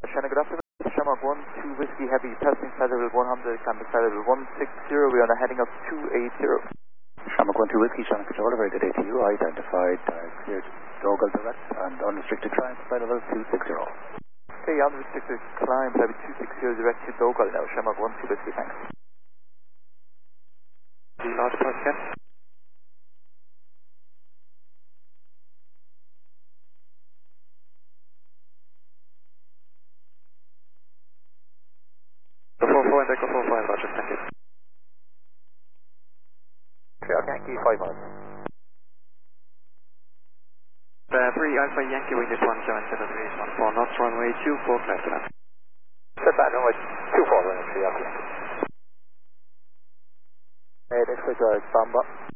Shannon, good afternoon. Shamrock 1, 2 Whiskey Heavy, passing side level 100, camping side level 160, we are now heading up 280. Shamrock 1, 2 Whiskey, Shannon Controller, very good day to you. Identified, cleared Dogal direct and unrestricted climb, side level 260. Okay, unrestricted climb, level 260 direct to Dogal now, Shamrock 1, 2 Whiskey, thanks. The large part again. The 44 and Echo 45, Roger, thank you. Yankee 5 miles. 3 Alpha Yankee, wind is 177, 3 knots, runway 24, clear for that. Set back, runway 24, runway 3 Alpha Yankee. Next quick, Bamba.